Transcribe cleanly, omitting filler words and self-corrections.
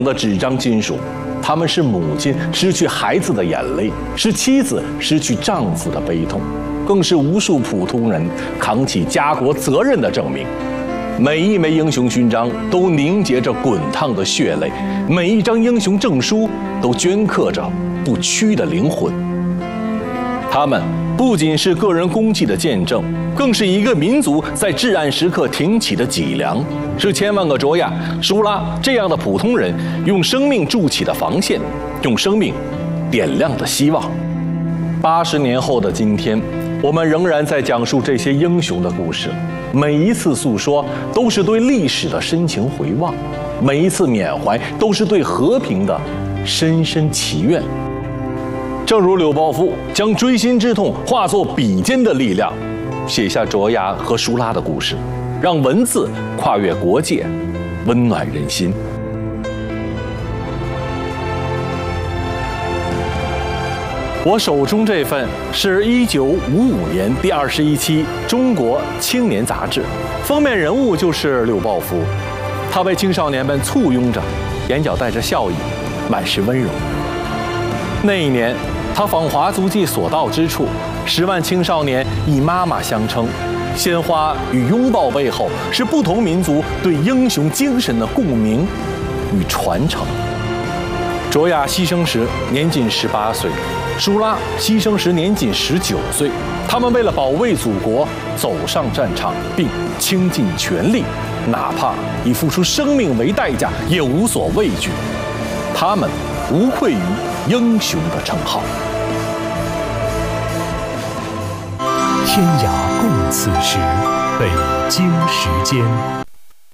的纸张金属，他们是母亲失去孩子的眼泪，是妻子失去丈夫的悲痛，更是无数普通人扛起家国责任的证明。每一枚英雄勋章都凝结着滚烫的血泪，每一张英雄证书都镌刻着不屈的灵魂。他们不仅是个人功绩的见证，更是一个民族在至暗时刻挺起的脊梁，是千万个卓雅、舒拉这样的普通人用生命筑起的防线，用生命点亮的希望。80年后的今天，我们仍然在讲述这些英雄的故事，每一次诉说都是对历史的深情回望，每一次缅怀都是对和平的深深祈愿。正如柳抱夫将锥心之痛化作笔尖的力量，写下卓雅和舒拉的故事，让文字跨越国界，温暖人心。我手中这份是1955年第21期《中国青年》杂志，封面人物就是柳抱夫，他为青少年们簇拥着，眼角带着笑意，满是温柔。那一年，他访华足迹所到之处，10万青少年以妈妈相称，鲜花与拥抱背后是不同民族对英雄精神的共鸣与传承。卓雅牺牲时年仅18岁，舒拉牺牲时年仅19岁，他们为了保卫祖国走上战场，并倾尽全力，哪怕以付出生命为代价也无所畏惧。他们无愧于英雄的称号。 天涯共此时，北京时间。